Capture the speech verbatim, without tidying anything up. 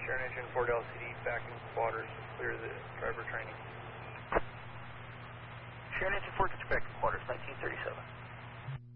Sharon Engine Ford L C D back in quarters, clear the driver training. Sharon Engine Ford, get you back in quarters, nineteen thirty-seven.